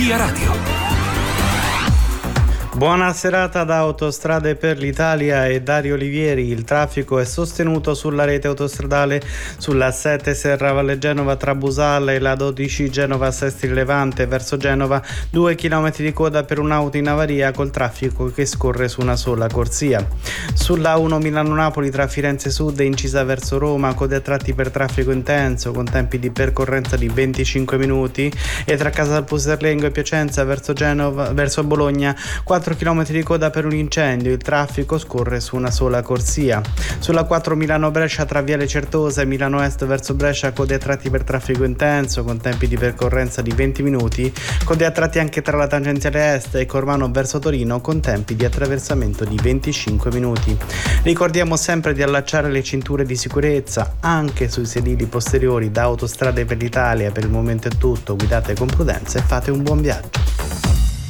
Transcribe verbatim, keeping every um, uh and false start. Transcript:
Via Radio. Buona serata da Autostrade per l'Italia e Dario Olivieri. Il traffico è sostenuto sulla rete autostradale sulla sette Serravalle Genova tra Busalla e la dodici Genova Sestri Levante verso Genova, due chilometri di coda per un'auto in avaria col traffico che scorre su una sola corsia. Sulla uno Milano-Napoli tra Firenze Sud e incisa verso Roma, code a tratti per traffico intenso con tempi di percorrenza di venticinque minuti, e tra Casalpuserlengo e Piacenza verso Genova, verso Bologna, quattro chilometri di coda per un incendio. Il traffico scorre su una sola corsia. Sulla quattro Milano-Brescia tra Viale Certosa e Milano Est verso Brescia, code a tratti per traffico intenso con tempi di percorrenza di venti minuti, code a tratti anche tra la tangenziale est e Cormano verso Torino con tempi di attraversamento di venticinque minuti. Ricordiamo sempre di allacciare le cinture di sicurezza anche sui sedili posteriori. Da Autostrade per l'Italia per il momento è tutto, guidate con prudenza e fate un buon viaggio.